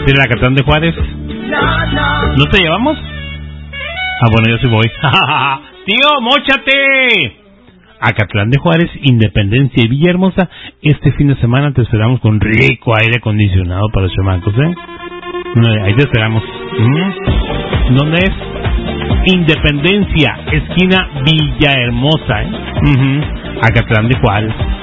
decir el Acatlán de Juárez. ¿No te llevamos? Ah, bueno, yo sí voy. ¡Tío, móchate! Acatlán de Juárez, Independencia y Villahermosa. Este fin de semana te esperamos con rico aire acondicionado para los chamacos, ¿eh? Ahí te esperamos. ¿Dónde es? Independencia, esquina Villahermosa, ¿eh? Acatlán de Juárez.